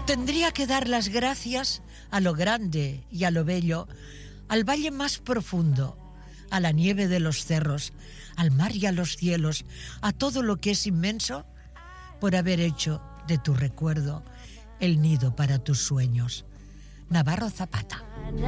Tendría que dar las gracias a lo grande y a lo bello, al valle más profundo, a la nieve de los cerros, al mar y a los cielos, a todo lo que es inmenso, por haber hecho de tu recuerdo el nido para tus sueños. Navarro Zapata.